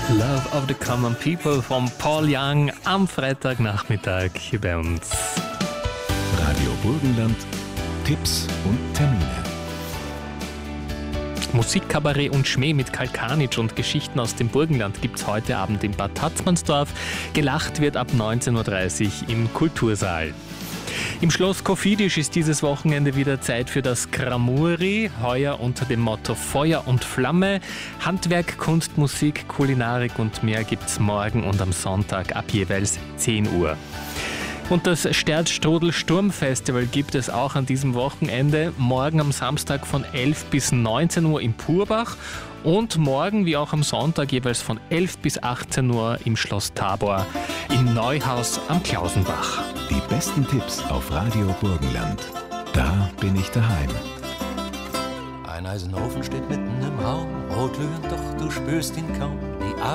Love of the Common People von Paul Young am Freitagnachmittag hier bei uns. Radio Burgenland, Tipps und Termine. Musik, Kabarett und Schmäh mit Karl Kanitzsch und Geschichten aus dem Burgenland gibt's heute Abend in Bad Tatzmannsdorf. Gelacht wird ab 19.30 Uhr im Kultursaal. Im Schloss Koffidisch ist dieses Wochenende wieder Zeit für das Gramuri, heuer unter dem Motto Feuer und Flamme. Handwerk, Kunst, Musik, Kulinarik und mehr gibt's morgen und am Sonntag ab jeweils 10 Uhr. Und das Sterzstrudel Sturmfestival gibt es auch an diesem Wochenende, morgen am Samstag von 11 bis 19 Uhr in Purbach und morgen wie auch am Sonntag jeweils von 11 bis 18 Uhr im Schloss Tabor im Neuhaus am Klausenbach. Die besten Tipps auf Radio Burgenland. Da bin ich daheim. Ein Eisenofen steht mitten im Raum, rot glühend, doch du spürst ihn kaum.